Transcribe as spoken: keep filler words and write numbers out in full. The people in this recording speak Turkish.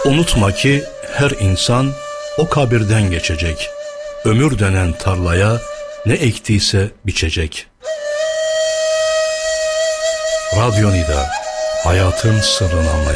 Unutma ki her insan o kabirden geçecek. Ömür denen tarlaya ne ektiyse biçecek. Radyo Nida, hayatın sırrını anlayacak.